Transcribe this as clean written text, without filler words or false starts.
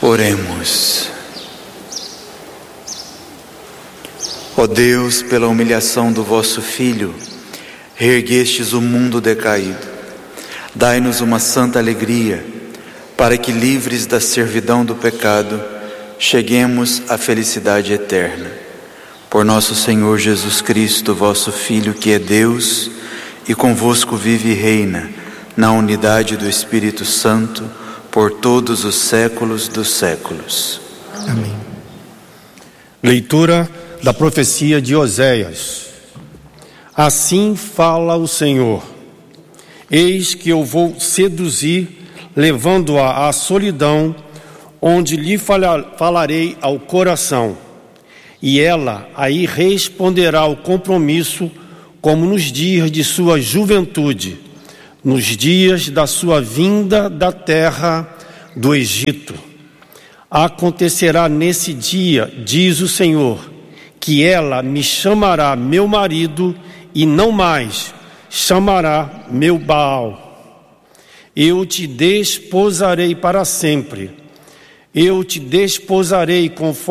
Oremos. Ó Deus, pela humilhação do vosso Filho, reerguestes o mundo decaído. Dai-nos uma santa alegria, para que, livres da servidão do pecado, cheguemos à felicidade eterna. Por nosso Senhor Jesus Cristo, vosso Filho, que é Deus, e convosco vive e reina, na unidade do Espírito Santo, por todos os séculos dos séculos. Amém. Leitura da profecia de Oséias. Assim fala o Senhor: eis que eu vou seduzir, levando-a à solidão, onde lhe falarei ao coração, e ela aí responderá ao compromisso, como nos dias de sua juventude, nos dias da sua vinda da terra do Egito. Acontecerá nesse dia, diz o Senhor, que ela me chamará meu marido e não mais chamará meu Baal. Eu te desposarei para sempre. Eu te desposarei conforme